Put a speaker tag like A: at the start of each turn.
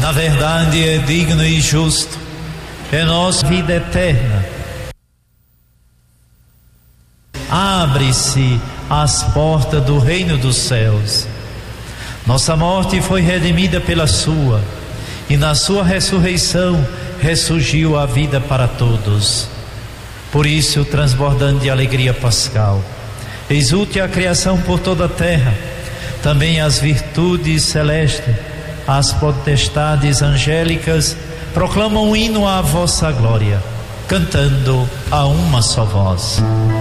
A: Na verdade é digno e justo, é nossa vida eterna. Abre-se as portas do reino dos céus. Nossa morte foi redimida pela sua, e na sua ressurreição ressurgiu a vida para todos. Por isso, transbordando de alegria pascal, exulte a criação por toda a terra, também as virtudes celestes, as potestades angélicas proclamam um hino à vossa glória, cantando a uma só voz.